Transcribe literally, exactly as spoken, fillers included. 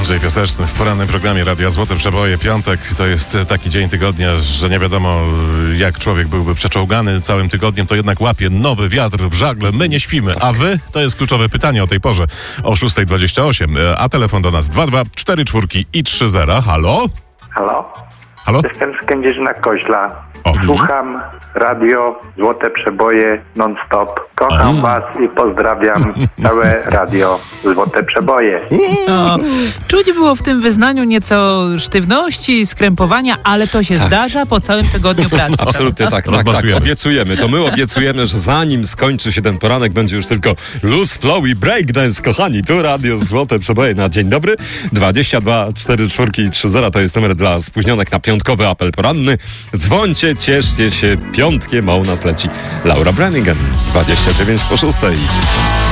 Andrzej Piaseczny w porannym programie Radia Złote Przeboje. Piątek to jest taki dzień tygodnia, że nie wiadomo, jak człowiek byłby przeczołgany całym tygodniem, to jednak łapie nowy wiatr w żagle. My nie śpimy. A wy? To jest kluczowe pytanie o tej porze. O szósta dwadzieścia osiem. A telefon do nas dwa dwa cztery cztery i trzy zero. Halo? Halo? Halo? Jestem z Kędzierzyna-Koźla. O. Słucham radio Złote Przeboje non-stop. Kocham A. was i pozdrawiam całe radio Złote Przeboje. No, czuć było w tym wyznaniu nieco sztywności, skrępowania, ale to się Tak. zdarza po całym tygodniu pracy. Absolutnie tak, tak, tak, Rozbasujemy. obiecujemy. To my obiecujemy, że zanim skończy się ten poranek, będzie już tylko luz, flow i breakdance, kochani. Tu Radio Złote Przeboje na dzień dobry. dwadzieścia dwa czterdzieści cztery i trzy zero to jest numer dla spóźnionych na piątkowy apel poranny. Dzwońcie, cieszcie się piątkiem, a u nas leci Laura Brannigan. dwadzieścia dziewięć po szóstej.